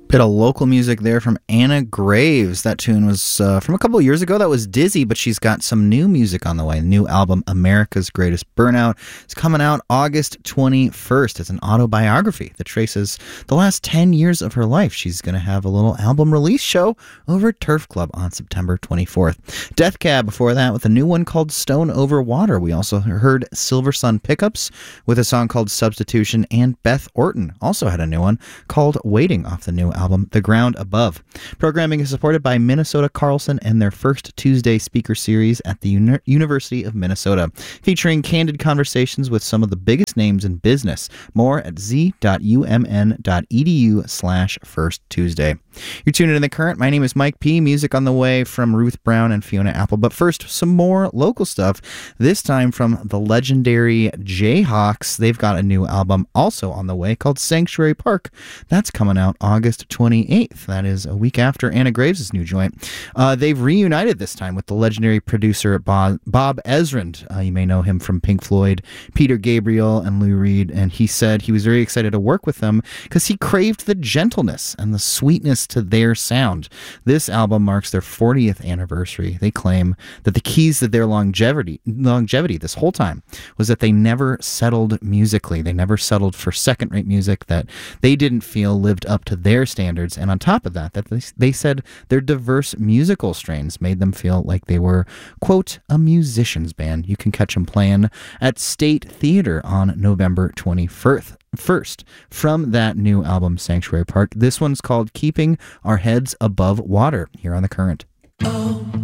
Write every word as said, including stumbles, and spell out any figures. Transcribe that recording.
Bit of local music there from Anna Graves. That tune was uh, from a couple of years ago. That was Dizzy, but she's got some new music on the way. The new album, America's Greatest Burnout, is coming out August twenty-first. It's an autobiography that traces the last ten years of her life. She's going to have a little album release show over at Turf Club on September twenty-fourth. Death Cab before that with a new one called Stone Over Water. We also heard Silver Sun Pickups with a song called Substitution, and Beth Orton also had a new one called Waiting off the new album, The Ground Above. Programming is supported by Minnesota Carlson and their first Tuesday speaker series at the Uni- University of Minnesota, featuring candid conversations with some of the biggest names in business. More at z.umn.edu slash first Tuesday. You're tuned in to The Current. My name is Mike P. Music on the way from Ruth Brown and Fiona Apple. But first, some more local stuff, this time from the legendary Jayhawks. They've got a new album also on the way called Sanctuary Park. That's coming out August twenty-eighth. That is a week after Anna Graves' new joint. Uh, they've reunited this time with the legendary producer Bob, Bob Ezrin. Uh, you may know him from Pink Floyd, Peter Gabriel, and Lou Reed. And he said he was very excited to work with them because he craved the gentleness and the sweetness to their sound. This album marks their fortieth anniversary. They claim that the keys to their longevity, longevity this whole time was that they never settled musically. They never settled for second-rate music that they didn't feel lived up to their standards. And on top of that, that they, they said their diverse musical strains made them feel like they were, quote, a musician's band. You can catch them playing at State Theater on November twenty-first. First, from that new album, Sanctuary Park. This one's called Keeping Our Heads Above Water, here on The Current. Oh.